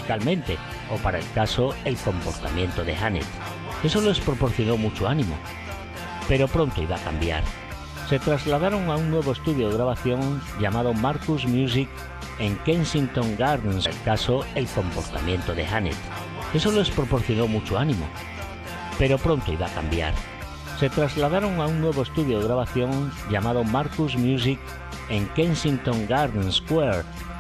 musicalmente, o para el caso el comportamiento de Janet. Eso les proporcionó mucho ánimo, pero pronto iba a cambiar. Se trasladaron a un nuevo estudio de grabación llamado Marcus Music en Kensington Gardens, el caso el comportamiento de Janet. Eso les proporcionó mucho ánimo, pero pronto iba a cambiar. Se trasladaron a un nuevo estudio de grabación llamado Marcus Music en Kensington Gardens Square,